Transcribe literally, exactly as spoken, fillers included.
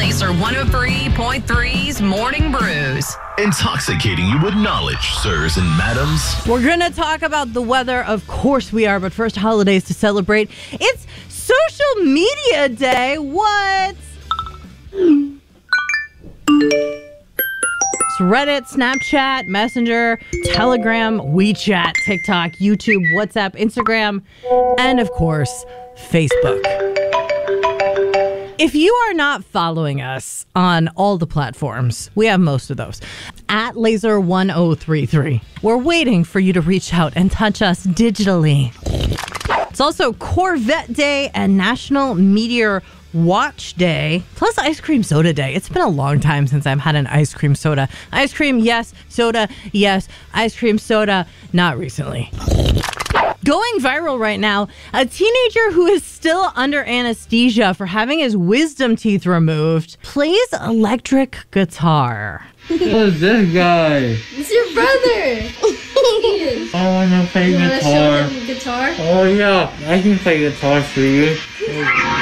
Laser one oh three point three's Morning Brews. Intoxicating you with knowledge, sirs and madams. We're going to talk about the weather. Of course we are, but first, holidays to celebrate. It's Social Media Day. What? It's Reddit, Snapchat, Messenger, Telegram, WeChat, TikTok, YouTube, WhatsApp, Instagram, and of course, Facebook. If you are not following us on all the platforms, we have most of those, at Laser one oh three three, we're waiting for you to reach out and touch us digitally. It's also Corvette Day and National Meteor Watch Day, plus Ice Cream Soda Day. It's been a long time since I've had an ice cream soda. Ice cream, yes. Soda, yes. Ice cream soda, not recently. Going viral right now, a teenager who is still under anesthesia for having his wisdom teeth removed plays electric guitar. Who's this guy? It's your brother. I want to play You want to show guitar. him guitar? Oh yeah, I can play guitar for you.